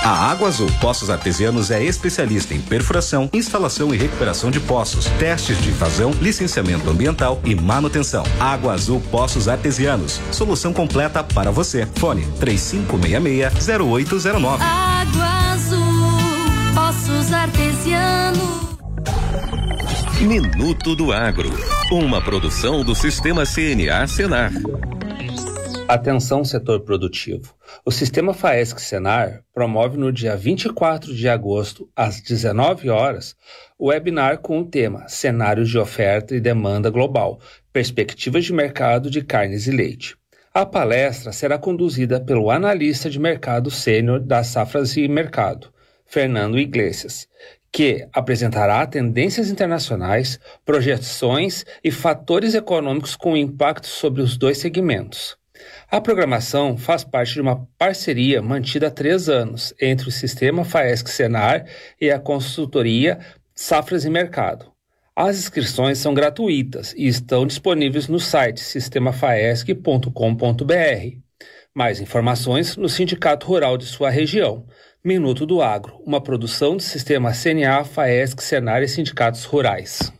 A Água Azul Poços Artesianos é especialista em perfuração, instalação e recuperação de poços, testes de vazão, licenciamento ambiental e manutenção. Água Azul Poços Artesianos, solução completa para você. Fone 3566-0809. Água Azul Poços Artesianos. Minuto do Agro, uma produção do Sistema CNA Senar. Atenção, setor produtivo. O Sistema FAESC-Senar promove no dia 24 de agosto, às 19 horas, o webinar com o tema Cenários de Oferta e Demanda Global, Perspectivas de Mercado de Carnes e Leite. A palestra será conduzida pelo analista de mercado sênior das Safras e Mercado, Fernando Iglesias, que apresentará tendências internacionais, projeções e fatores econômicos com impacto sobre os dois segmentos. A programação faz parte de uma parceria mantida há 3 anos entre o Sistema FAESC-Senar e a consultoria Safras e Mercado. As inscrições são gratuitas e estão disponíveis no site sistemafaesc.com.br. Mais informações no Sindicato Rural de sua região. Minuto do Agro, uma produção do Sistema CNA, FAESC, Senar e Sindicatos Rurais.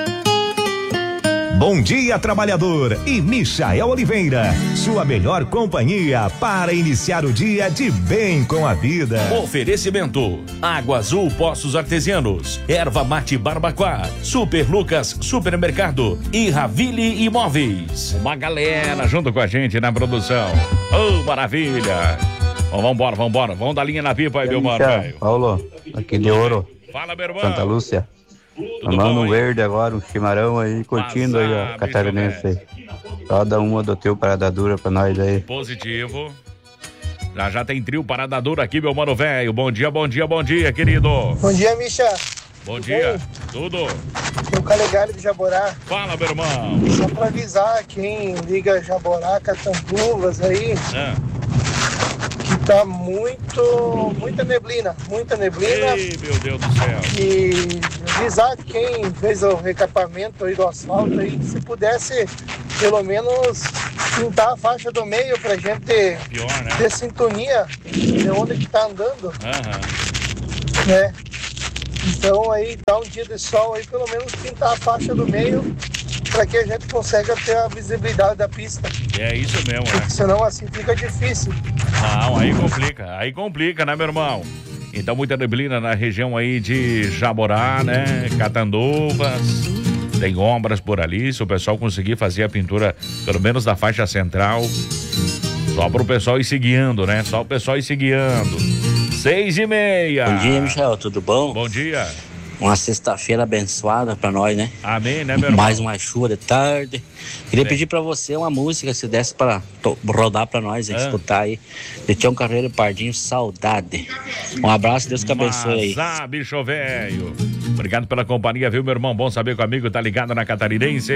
Bom dia, trabalhador, e Michael Oliveira, sua melhor companhia para iniciar o dia de bem com a vida. Oferecimento: Água Azul Poços Artesianos, Erva Mate Barbacoa, Super Lucas Supermercado e Ravile Imóveis. Uma galera junto com a gente na produção. Oh, maravilha! Bom, vambora. Vamos dar linha na pipa aí, meu mano. Paulo, aqui de Ouro. Fala, meu irmão. Santa Lúcia. Tomando um verde agora, um chimarrão aí, curtindo aí, ó, catarinense aí. Roda uma do teu Parada Dura pra nós aí. Positivo. Já tem trio Parada Dura aqui, meu mano velho. Bom dia, querido. Bom dia, Misha. Bom dia. Tudo? Sou o Calegari de Jaborá. Fala, meu irmão. Só pra avisar quem liga Jaborá, Catanduvas aí, que tá muita neblina. Ei, meu Deus do céu. E avisar quem fez o recapamento aí do asfalto aí, se pudesse pelo menos pintar a faixa do meio pra gente ter sintonia de onde que tá andando. Né? Então aí dá um dia de sol aí, pelo menos pintar a faixa do meio para que a gente consiga ter a visibilidade da pista. É isso mesmo, porque senão assim fica difícil. Não, aí complica, né, meu irmão? Então muita neblina na região aí de Jaborá, né, Catanduvas, tem obras por ali, se o pessoal conseguir fazer a pintura, pelo menos da faixa central, só pro pessoal ir se guiando, né, 6:30. Bom dia, Michel, tudo bom? Bom dia. Uma sexta-feira abençoada pra nós, né? Amém, né, meu irmão? Mais uma chuva de tarde. Queria pedir pra você uma música, se desse pra rodar pra nós, escutar aí. De Tião Carreiro e Pardinho, Saudade. Um abraço, Deus que abençoe aí. Bicho velho. Obrigado pela companhia, viu, meu irmão? Bom saber que o amigo tá ligado na Catarinense.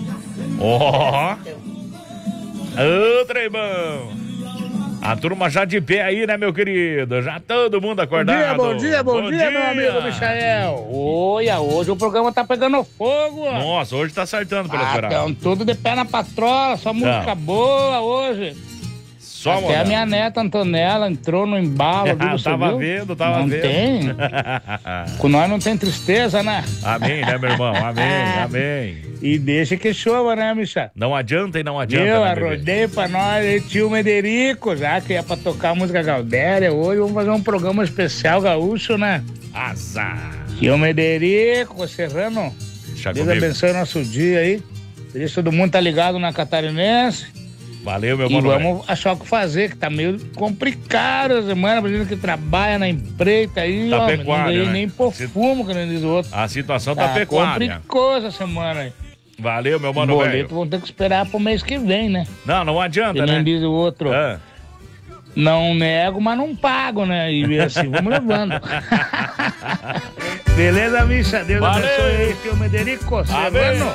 Ô, Treibão. A turma já de pé aí, né, meu querido? Já todo mundo acordado. Bom dia, meu amigo Michael. Hoje o programa tá pegando fogo. Nossa, hoje tá acertando pelo geral. Então, tudo de pé na patrola, só música boa hoje. Até a minha neta Antonella entrou no embalo. Tava vendo. Não tem. Com nós não tem tristeza, né? Amém, né, meu irmão? Amém. E deixa que chova, né, Micha? Não adianta. Eu arrodei pra nós aí, tio Mederico, já que é pra tocar música gaudéria. Hoje vamos fazer um programa especial gaúcho, né? Azar. Tio Mederico, Serrano. Deus abençoe o nosso dia aí. Deixa todo mundo tá ligado na Catarinense. Valeu, meu mano. E vamos achar o que fazer, que tá meio complicado a semana, pra gente que trabalha na empreita aí, tá ó. Pecuária, não nem por fumo, que nem diz o outro. A situação tá pecuária. Complicou essa semana aí. Valeu, meu mano velho. Boleto vão ter que esperar pro mês que vem, né? Não adianta, que né? nem diz o outro. Não nego, mas não pago, né? E assim, vamos levando. Beleza, Misha? Deus abençoe aí, tio Mederico. Serrano.